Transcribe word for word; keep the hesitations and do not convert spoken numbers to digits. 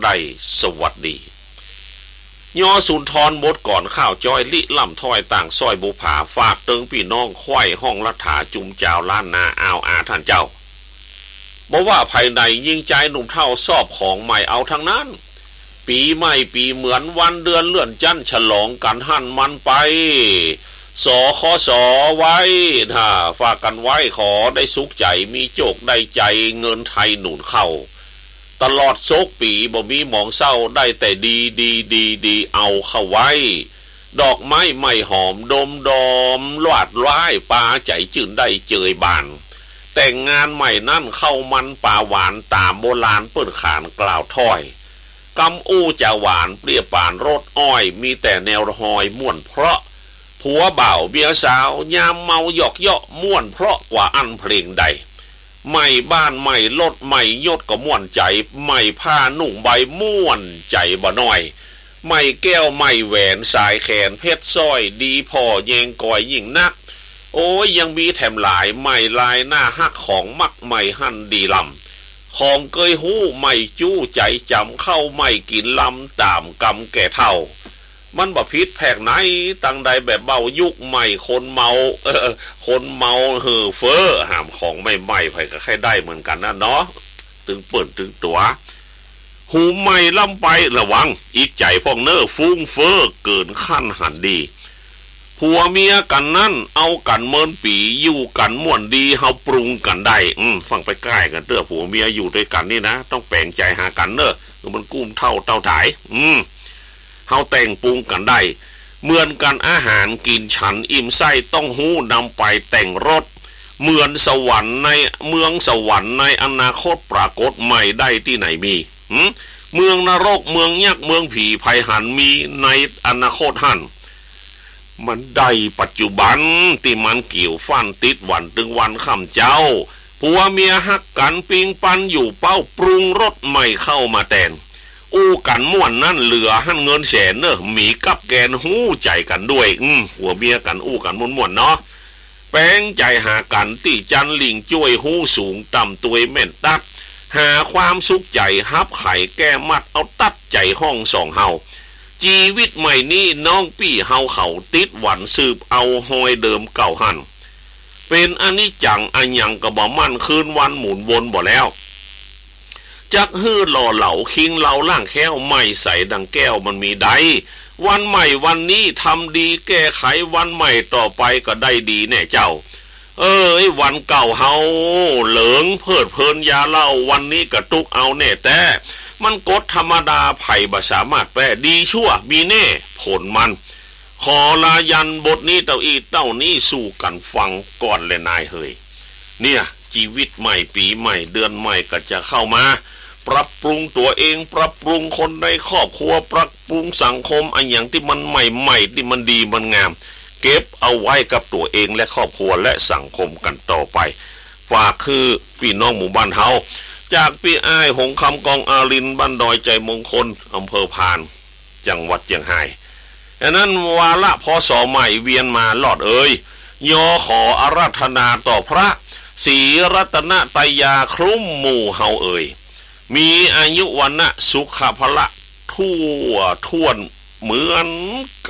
ได้สวัสดียอสุนทรบดก่อนข้าวจ้อยลิล่ำถ้อยต่างซอยบุผาฝากเติงพี่น้องควายห้องรัฐาจุมเจ้าล้านนาอาวอาท่านเจ้าบอกว่าภายในยิ่งใจหนุ่มเท่าชอบของใหม่เอาทั้งนั้นปีใหม่ปีเหมือนวันเดือนเลื่อนจันทร์ฉลองกันหั่นมันไปสอขอสอไว้ถ้าฝากกันไว้ขอได้สุขใจมีโจกได้ใจเงินไทยหนุนเข้าตลอดโศกปีบ่มีหมองเศร้าได้แต่ดีดีดีดีเอาเข้าไว้ดอกไม้ไม่หอมดมดอมลวดร้ายปลาใจจื่นได้เจยบานแต่งงานใหม่นั่นเข้ามันป่าหวานตามโบราณเปิดขานกล่าวถ้อยกำอู้จะหวานเปรี้ยป่านรสอ้อยมีแต่แนวหอยม่วนเพราะผัวบ่าวเบียสาวยามเมาหยอกเยาะม่วนเพราะกว่าอันเพลงใดไม่บ้านไม่รถไม่ยศก็ม่วนใจไม่ผ้านุ่งใบม่วนใจบ่น้อยไม่แก้วไม่แหวนสายแขนเพชรสร้อยดีพอแยงก่อยยิ่งนักโอ้ยยังมีแถมหลายไม่ลายหน้าฮักของมักไม่หั่นดีลำของเกยหู้ไม่จู้ใจจำเข้าไม่กินลำตามกำแก่เท่ามันบ่พิษแผกไหนตั้งใดแบบเบายุกใหม่คนเมาเออคนเมาเห่อเฟ้อหามของไม่ไหม้ไผก็แค่ได้เหมือนกันนะเนาะตึงเปิดตึงตัวหูใหม่ล่ำไประวังอีกใจพวกเน้อฟุ้งเฟ้อเกินขั้นหันดีผัวเมียกันนั่นเอากันเมินปีอยู่กันม่วนดีเฮาปรุงกันได้อืมฟังไปใกล้กันเด้อผัวเมียอยู่ด้วยกันนี่นะต้องแปลงใจหากันเด้อมันกุ้มเท่าเต้าถ่ายอืมเฮาแต่งปรุงกันได้เหมือนกันอาหารกินฉันอิ่มไส้ต้องหู้นำไปแต่งรสเหมือนสวรรค์ในเมืองสวรรค์ในอนาคตปรากฏใหม่ได้ที่ไหนมีหืมเมืองนรกเมืองยักษ์เมืองผีภัยหันมีในอนาคตหันมันได้ปัจจุบันที่มันเกี่ยวฟันติดวันถึงวันค่ำเจ้าผัวเมียฮักกันปิงปันอยู่เป้าปรุงรสใหม่เข้ามาแทนอู้กันม่วนนั่นเหลือหั่นเงินแสนเนอะหมีกับแกนหู้ใจกันด้วยอืมหัวเมียกันอู้กันม่วนๆเนาะแป้งใจหากันที่จันลิงจ้วยหู้สูงต่ำตัวแม่นตัดหาความสุขใจฮับไข่แก้มัดเอาตัดใจห้องสองเฮาชีวิตใหม่นี้น้องปี้เฮาเขาติดหวันสืบเอาหอยเดิมเก่าหันเป็นอนิจจังอันยังกระบอกมันคืนวันหมุนวนบ่แล้วจักฮื้อหล่อเหลาคิงเหลาล่างแค้วไม่ใส่ดังแก้วมันมีใดวันใหม่วันนี้ทำดีแก้ไขวันใหม่ต่อไปก็ได้ดีแน่เจ้าเอ้ยวันเก่าเฮาเหลิงเพิดเพลินยาเล่าวันนี้กระตุกเอาแน่แต่มันกฎธรรมดาไผ่บ่สามารถแปลดีชั่วมีแน่ผลมันขอลายันบทนี้เต้าอีเต้านี้สู่กันฟังก่อนเลยนายเฮยเนี่ยชีวิตใหม่ปีใหม่เดือนใหม่ก็จะเข้ามาปรับปรุงตัวเองปรับปรุงคนในครอบครัวปรับปรุงสังคมอันอย่างที่มันใหม่ๆที่มันดีมันงามเก็บเอาไว้กับตัวเองและครอบครัวและสังคมกันต่อไปฝากคือพี่น้องหมู่บ้านเฮาจากพี่อ้ายหงคำกองอารินบ้านดอยใจมงคลอำเภอพานจังหวัดเชียงรายอันนั้นวาระพศใหม่เวียนมาลอดเอ่ยยอขออาราธนาต่อพระศรีรัตนตยาคลุ้มหมู่เฮาเอ่ยมีอายุวันนะสุขภละทั่วท่วนเหมือนกัน